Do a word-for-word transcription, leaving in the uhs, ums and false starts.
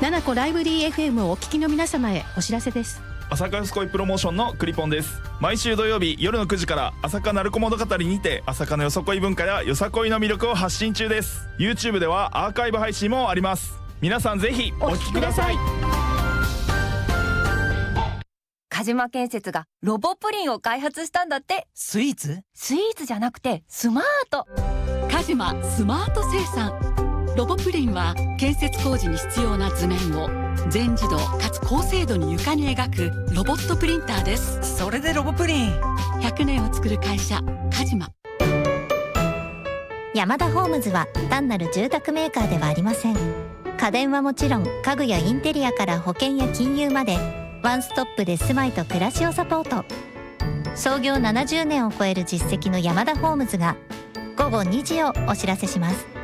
ななこライブリー エフエム をお聞きの皆様へお知らせです。 朝霞よさこいプロモーションのクリポンです。毎週土曜日夜のくじから朝霞鳴子物語にて朝霞のよさこい文化やよさこいの魅力を発信中です。 YouTube ではアーカイブ配信もあります。皆さんぜひお聞きください。 鹿島建設がロボプリンを開発したんだって。 スイーツ？ スイーツじゃなくてスマート。 鹿島スマート生産。ロボプリンは建設工事に必要な図面を全自動かつ高精度に床に描くロボットプリンターです。 それでロボプリン。 ひゃくねんを作る会社鹿島。 ヤマダホームズは単なる住宅メーカーではありません。家電はもちろん家具やインテリアから保険や金融までワンストップで住まいと暮らしをサポート。創業ななじゅうねんを超える実績のヤマダホームズが午後にじをお知らせします。